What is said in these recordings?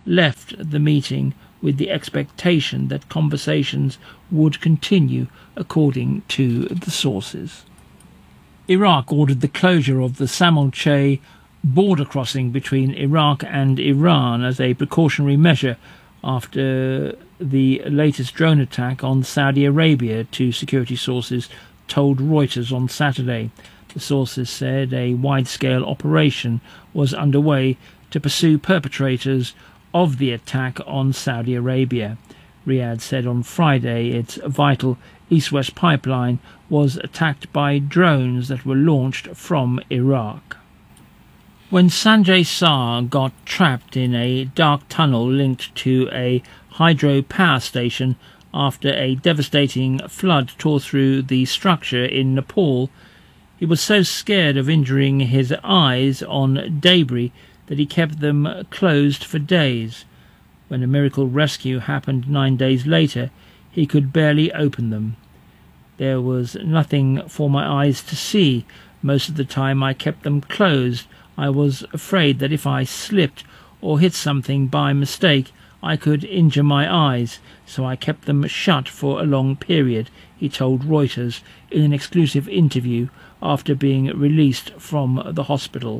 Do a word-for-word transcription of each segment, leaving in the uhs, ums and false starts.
left the meeting with the expectation that conversations would continue, according to the sources. Iraq ordered the closure of the Samal-Che border crossing between Iraq and Iran as a precautionary measure after the latest drone attack on Saudi Arabia, two security sources told Reuters on Saturday. The sources said a wide-scale operation was underway to pursue perpetrators of the attack on Saudi Arabia. Riyadh said on Friday its vital east-west pipeline was attacked by drones that were launched from Iraq. When Sanjay Shah got trapped in a dark tunnel linked to a hydro power station after a devastating flood tore through the structure in Nepal, he was so scared of injuring his eyes on debris that he kept them closed for days. When a miracle rescue happened nine days later, he could barely open them. There was nothing for my eyes to see. Most of the time I kept them closed. I was afraid that if I slipped or hit something by mistake, I could injure my eyes, so I kept them shut for a long period, he told Reuters in an exclusive interview after being released from the hospital.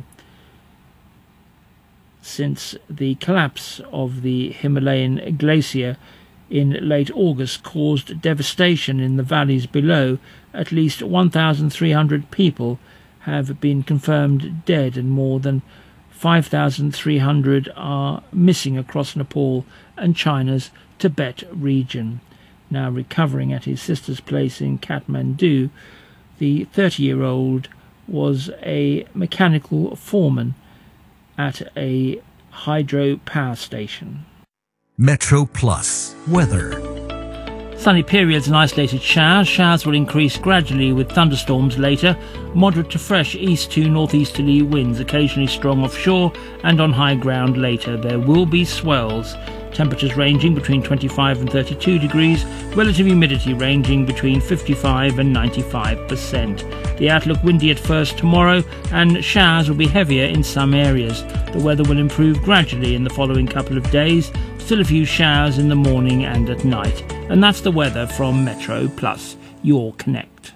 Since the collapse of the Himalayan glacier in late August caused devastation in the valleys below, at least one thousand three hundred people have been confirmed dead and more than five thousand three hundred are missing across Nepal and China's Tibet region. Now recovering at his sister's place in Kathmandu, the thirty-year-old was a mechanical foreman at a hydro power station. Metro Plus weather. Sunny periods and isolated showers. Showers will increase gradually with thunderstorms later. Moderate to fresh east to northeasterly winds, occasionally strong offshore and on high ground later. There will be swells. Temperatures ranging between twenty-five and thirty-two degrees. Relative humidity ranging between fifty-five and ninety-five percent. The outlook windy at first tomorrow and showers will be heavier in some areas. The weather will improve gradually in the following couple of days. Still a few showers in the morning and at night. And that's the weather from Metro Plus, your Connect.